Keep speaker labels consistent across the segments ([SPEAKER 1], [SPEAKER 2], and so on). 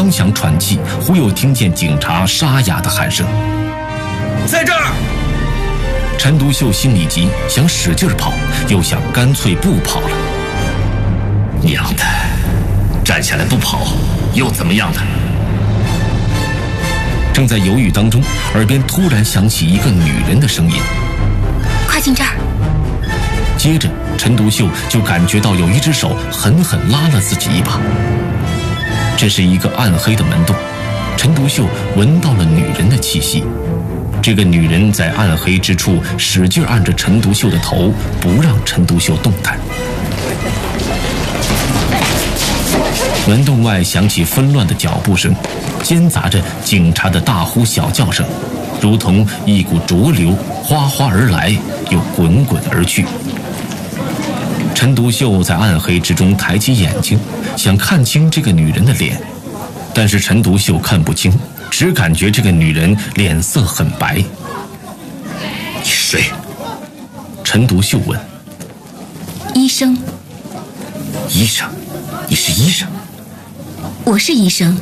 [SPEAKER 1] 声响喘气，忽又听见警察沙哑的喊声：“
[SPEAKER 2] 在这儿！”
[SPEAKER 1] 陈独秀心里急，想使劲跑，又想干脆不跑了。
[SPEAKER 3] 娘的，站下来不跑，又怎么样呢？
[SPEAKER 1] 正在犹豫当中，耳边突然响起一个女人的声音：“
[SPEAKER 4] 快进这儿！”
[SPEAKER 1] 接着，陈独秀就感觉到有一只手狠狠拉了自己一把。这是一个暗黑的门洞，陈独秀闻到了女人的气息。这个女人在暗黑之处使劲按着陈独秀的头，不让陈独秀动弹。门洞外响起纷乱的脚步声，间杂着警察的大呼小叫声，如同一股浊流哗哗而来，又滚滚而去。陈独秀在暗黑之中抬起眼睛，想看清这个女人的脸，但是陈独秀看不清，只感觉这个女人脸色很白。
[SPEAKER 3] “你是谁？”
[SPEAKER 1] 陈独秀问。
[SPEAKER 4] “医生。”“
[SPEAKER 3] 医生？你是医生？”“
[SPEAKER 4] 我是医生。”“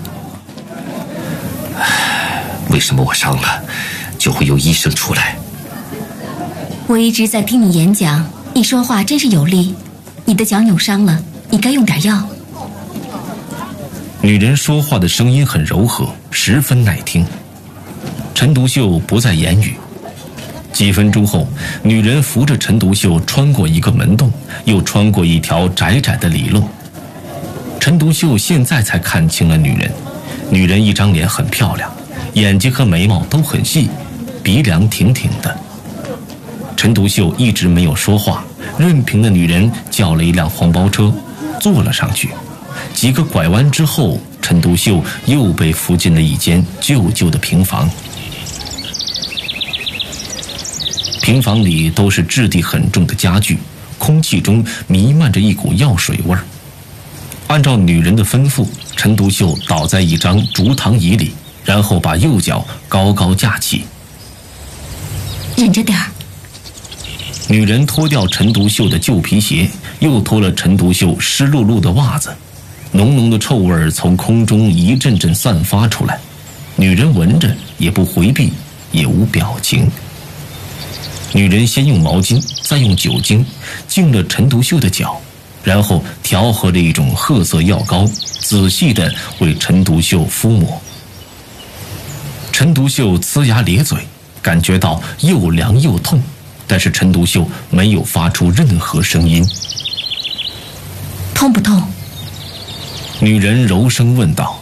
[SPEAKER 3] 为什么我伤了就会有医生出来？”“
[SPEAKER 4] 我一直在听你演讲，你说话真是有力。你的脚扭伤了，你该用点药。”
[SPEAKER 1] 女人说话的声音很柔和，十分耐听。陈独秀不再言语。几分钟后，女人扶着陈独秀穿过一个门洞，又穿过一条窄窄的里弄。陈独秀现在才看清了女人。女人一张脸很漂亮，眼睛和眉毛都很细，鼻梁挺挺的。陈独秀一直没有说话，任凭那女人叫了一辆黄包车，坐了上去。几个拐弯之后，陈独秀又被扶进了一间旧旧的平房。平房里都是质地很重的家具，空气中弥漫着一股药水味儿。按照女人的吩咐，陈独秀倒在一张竹躺椅里，然后把右脚高高架起。
[SPEAKER 4] “忍着点儿。”
[SPEAKER 1] 女人脱掉陈独秀的旧皮鞋，又脱了陈独秀湿漉漉的袜子，浓浓的臭味从空中一阵阵散发出来。女人闻着也不回避，也无表情。女人先用毛巾，再用酒精净了陈独秀的脚，然后调和着一种褐色药膏，仔细地为陈独秀敷抹。陈独秀呲牙咧嘴，感觉到又凉又痛，但是陈独秀没有发出任何声音。
[SPEAKER 4] “痛不痛？”
[SPEAKER 1] 女人柔声问道。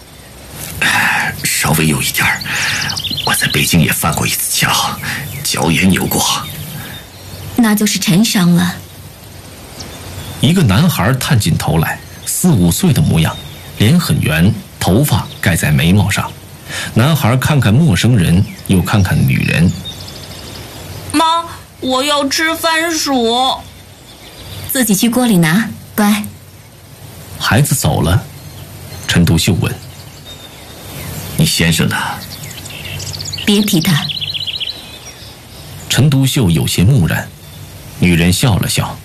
[SPEAKER 3] “稍微有一点儿，我在北京也犯过一次脚，脚也扭过。”“
[SPEAKER 4] 那就是陈伤了。”
[SPEAKER 1] 一个男孩探进头来，4、5岁的模样，脸很圆，头发盖在眉毛上。男孩看看陌生人，又看看女人。
[SPEAKER 5] “妈，我要吃番薯。”“
[SPEAKER 4] 自己去锅里拿，乖。”
[SPEAKER 1] 孩子走了，陈独秀问：“
[SPEAKER 3] 你先生呢？”“
[SPEAKER 4] 别提他。”
[SPEAKER 1] 陈独秀有些木然。女人笑了笑：“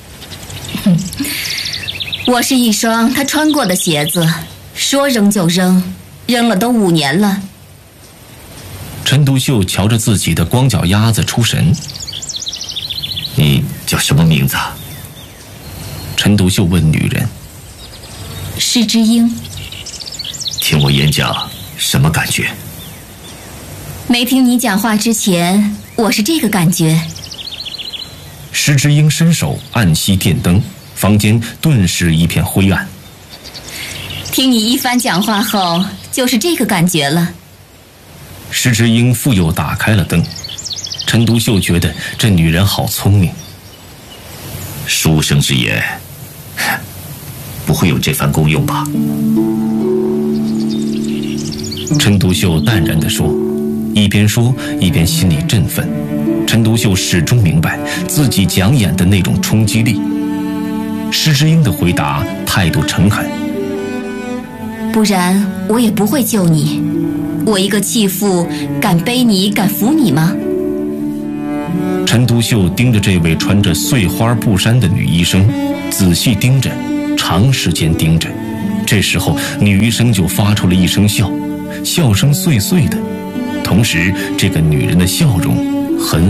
[SPEAKER 4] 我是一双他穿过的鞋子，说扔就扔，扔了都5年了。”
[SPEAKER 1] 陈独秀瞧着自己的光脚丫子出神。
[SPEAKER 3] “你叫什么名字？”
[SPEAKER 1] 陈独秀问女人。
[SPEAKER 4] “施之英。”“
[SPEAKER 3] 听我演讲什么感觉？”“
[SPEAKER 4] 没听你讲话之前，我是这个感觉。”
[SPEAKER 1] 施之英伸手按熄电灯，房间顿时一片灰暗。
[SPEAKER 4] “听你一番讲话后，就是这个感觉了。”
[SPEAKER 1] 施之英复又打开了灯。陈独秀觉得这女人好聪明。
[SPEAKER 3] “书生之言，不会有这番功用吧？”
[SPEAKER 1] 陈独秀淡然地说，一边说一边心里振奋。陈独秀始终明白自己讲演的那种冲击力。施之英的回答态度诚恳：“
[SPEAKER 4] 不然我也不会救你。我一个弃妇，敢背你，敢扶你吗？”
[SPEAKER 1] 陈独秀盯着这位穿着碎花布衫的女医生，仔细盯着，长时间盯着， 这时候，女医生就发出了一声笑，笑声碎碎的，同时这个女人的笑容很